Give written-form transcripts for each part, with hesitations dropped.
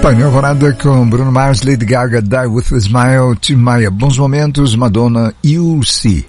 Painel Alvorada com Bruno Mars, Lady Gaga, Die With A Smile, Tim Maia, Bons Momentos, Madonna, You'll See.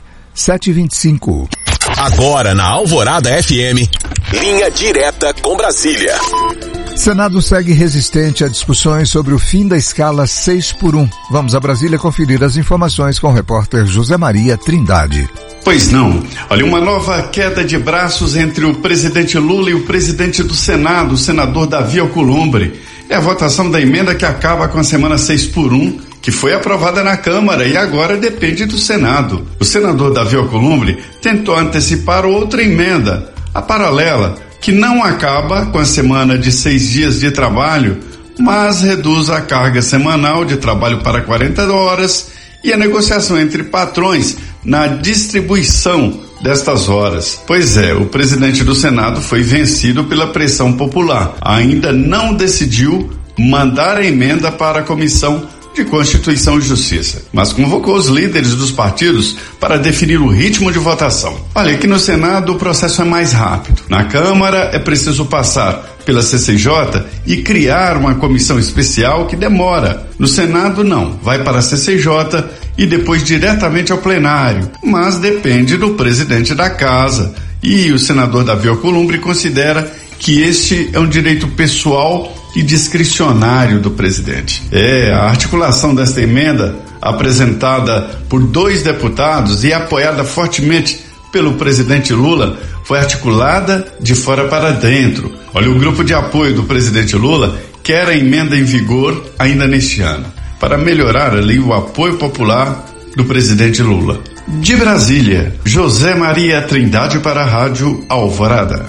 7h25. Agora na Alvorada FM, linha direta com Brasília. Senado segue resistente a discussões sobre o fim da escala 6x1. Vamos a Brasília conferir as informações com o repórter José Maria Trindade. Pois não. Olha, uma nova queda de braços entre o presidente Lula e o presidente do Senado, o senador Davi Alcolumbre. É a votação da emenda que acaba com a semana 6x1, que foi aprovada na Câmara e agora depende do Senado. O senador Davi Alcolumbre tentou antecipar outra emenda, a paralela, que não acaba com a semana de 6 dias de trabalho, mas reduz a carga semanal de trabalho para 40 horas e a negociação entre patrões na distribuição destas horas. Pois é, o presidente do Senado foi vencido pela pressão popular. Ainda não decidiu mandar a emenda para a Comissão de Constituição e Justiça, mas convocou os líderes dos partidos para definir o ritmo de votação. Olha, aqui no Senado o processo é mais rápido. Na Câmara é preciso passar pela CCJ e criar uma comissão especial que demora. No Senado não, vai para a CCJ e depois diretamente ao plenário, mas depende do presidente da casa. E o senador Davi Alcolumbre considera que este é um direito pessoal e discricionário do presidente. A articulação desta emenda, apresentada por 2 deputados e apoiada fortemente pelo presidente Lula, foi articulada de fora para dentro. Olha, o grupo de apoio do presidente Lula quer a emenda em vigor ainda neste ano, para melhorar ali o apoio popular do presidente Lula. De Brasília, José Maria Trindade para a Rádio Alvorada.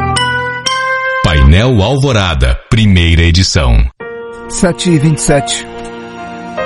Painel Alvorada, primeira edição. 7h27.